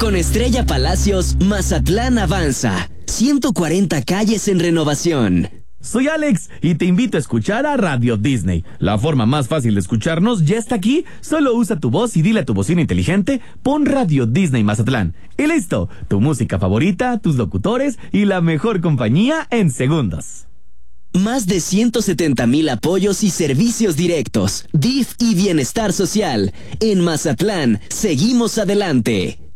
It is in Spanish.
Con Estrella Palacios, Mazatlán avanza. 140 calles en renovación. Soy Alex y te invito a escuchar a Radio Disney. La forma más fácil de escucharnos ya está aquí. Solo usa tu voz y dile a tu bocina inteligente, pon Radio Disney Mazatlán. Y listo, tu música favorita, tus locutores y la mejor compañía en segundos. Más de 170,000 apoyos y servicios directos. DIF y Bienestar Social. En Mazatlán, seguimos adelante.